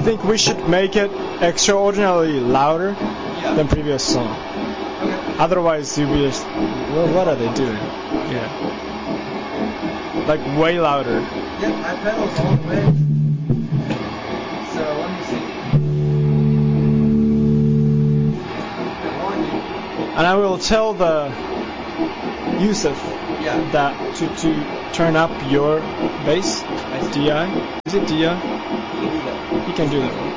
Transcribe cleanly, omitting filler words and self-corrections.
think we should make it extraordinarily louder Yeah. than previous song. Okay. Otherwise, you'll be just, well, what are they doing? Yeah. Like way louder. Yep, my pedal's all the way. So let me see. And I will tell the Yusuf Yeah. that to turn up your bass. I see. DI? Is it DI? You can do that. He can do that.